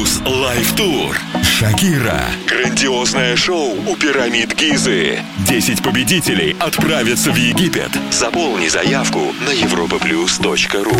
Лайв Тур. Шакира. Грандиозное шоу у пирамид Гизы. 10 победителей отправятся в Египет. Заполни заявку на europaplus.ru.